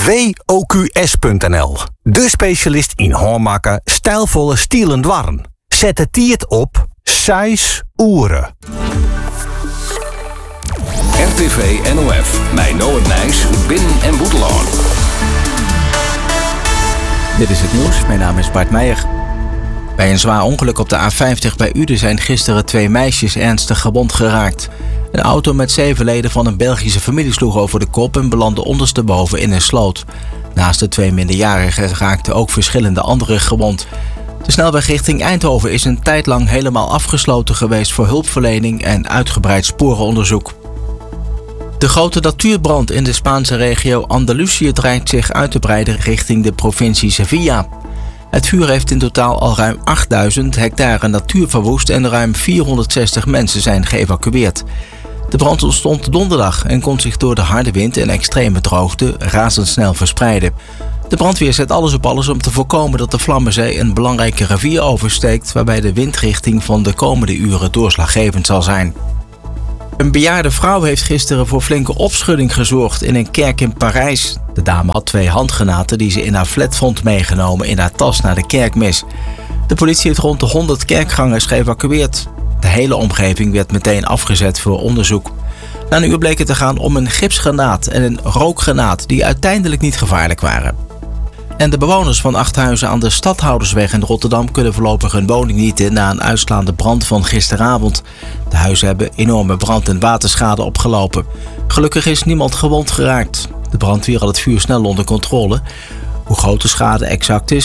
WOQS.nl. De specialist in hoormaken, stijlvolle stielen dwarren. Zet het tiert op 6 uren. RTV NOF, mijn Noord Nijs, Binnen- en Boeteloon. Dit is het nieuws, mijn naam is Bart Meijer. Bij een zwaar ongeluk op de A50 bij Uden zijn gisteren 2 meisjes ernstig gewond geraakt. Een auto met 7 leden van een Belgische familie sloeg over de kop en belandde ondersteboven in een sloot. Naast de 2 minderjarigen raakten ook verschillende anderen gewond. De snelweg richting Eindhoven is een tijd lang helemaal afgesloten geweest voor hulpverlening en uitgebreid sporenonderzoek. De grote natuurbrand in de Spaanse regio Andalusië dreigt zich uit te breiden richting de provincie Sevilla. Het vuur heeft in totaal al ruim 8000 hectare natuur verwoest en ruim 460 mensen zijn geëvacueerd. De brand ontstond donderdag en kon zich door de harde wind en extreme droogte razendsnel verspreiden. De brandweer zet alles op alles om te voorkomen dat de Vlammenzee een belangrijke rivier oversteekt, waarbij de windrichting van de komende uren doorslaggevend zal zijn. Een bejaarde vrouw heeft gisteren voor flinke opschudding gezorgd in een kerk in Parijs. De dame had 2 handgranaten die ze in haar flat vond meegenomen in haar tas naar de kerkmis. De politie heeft rond de 100 kerkgangers geëvacueerd. De hele omgeving werd meteen afgezet voor onderzoek. Na een uur bleek het te gaan om een gipsgranaat en een rookgranaat die uiteindelijk niet gevaarlijk waren. En de bewoners van 8 huizen aan de Stadhoudersweg in Rotterdam kunnen voorlopig hun woning niet in na een uitslaande brand van gisteravond. De huizen hebben enorme brand- en waterschade opgelopen. Gelukkig is niemand gewond geraakt. De brandweer had het vuur snel onder controle. Hoe groot de schade exact is,